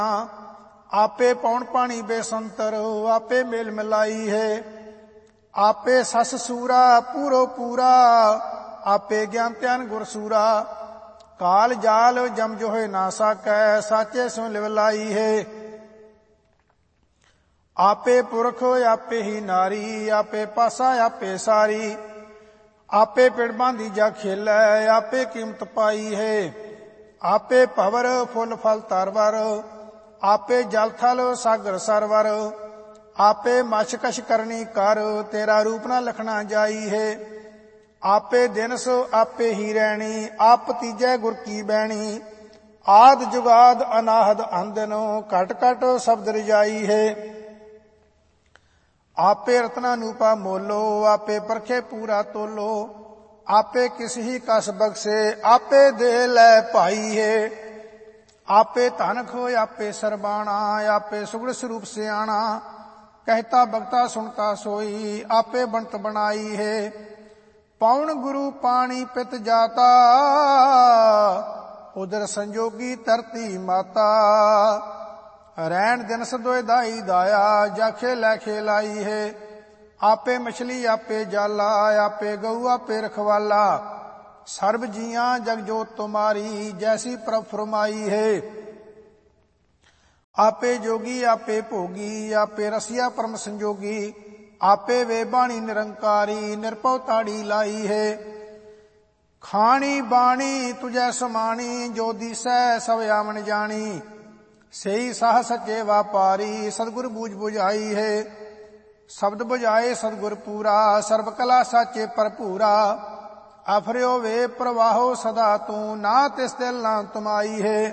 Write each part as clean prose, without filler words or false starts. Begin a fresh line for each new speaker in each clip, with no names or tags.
आपे पौन पानी बेसंतर आपे मेल मिलाई है। आपे सस सूरा पूरो पूरा आपे ज्ञान त्यान गुरसूरा। काल जाल जम जोहे ना साकै साचे सो लिवलाई है। आपे पुरख आपे ही नारी आपे पासा आपे सारी। आपे पिड़ बांधी जा खेलै आपे कीमत पाई है। आपे भवर फुल फल तरवर आपे जल थल सागर सरवर। आपे मछ कछ करनी कर तेरा रूप ना लखना जाई है। आपे दिनस आपे ही रहनी आप तीजै गुर की बैणी। आद जुगाद अनाहद अंदनो घट घट शब्द रजाई है। आपे रत्ना नूपा मोलो आपे परखे पूरा तोलो। आपे किस ही कस बख्शे आपे दे लै भाई है। आपे धन खो आपे सरबाणा आपे सुगड़ स्वरूप सियाणा। कहता बगता सुनता सोई आपे बनत बनाई है। पौन गुरु पानी पित जाता उदर संजोगी धरती माता। रैन दिन सदोए दाई दाया जाखे लै खेलाई है। आपे मछली आपे जाला आपे गऊ आपे रखवाला। सर्व जियां जगजोत तुम्हारी जैसी प्रभ फरमाई है। आपे जोगी आपे भोगी आपे रसिया परम संजोगी। आपे वे बाणी निरंकारी निरपौ ताड़ी लाई है। खानी बाणी तुझै समानी जो दिसै सब आवन जानी। सही साह सच्चे व्यापारी सतगुर बूझ बुझाई है। शब्द बुझाए सतगुर पूरा सर्व कला साचे भरपूरा। आफरियो वे प्रवाहो सदा तू ना तिस दिल ना तुमाई है।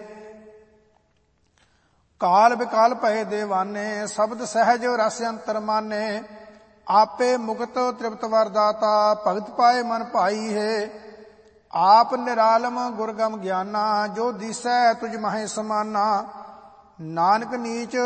काल विकाल भय देवाने शब्द सहज रस अंतर माने। आपे मुक्त तृप्त वरदाता भगत पाए मन भाई है। आप निरालम गुरगम ज्ञाना जो दिसै तुझ महे समाना। नानक नीच